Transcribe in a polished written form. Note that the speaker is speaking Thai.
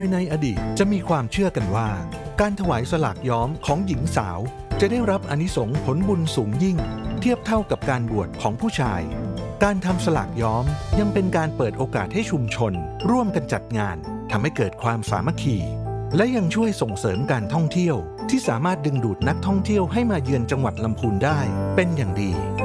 ในอดีตจะมีความเชื่อกันว่าการถวายสลากย้อมของหญิงสาวจะได้รับอานิสงส์ผลบุญสูงยิ่งเทียบเท่ากับการบวชของผู้ชายการทำสลากย้อมยังเป็นการเปิดโอกาสให้ชุมชนร่วมกันจัดงานทำให้เกิดความสามัคคีและยังช่วยส่งเสริมการท่องเที่ยวที่สามารถดึงดูดนักท่องเที่ยวให้มาเยือนจังหวัดลำพูนได้เป็นอย่างดี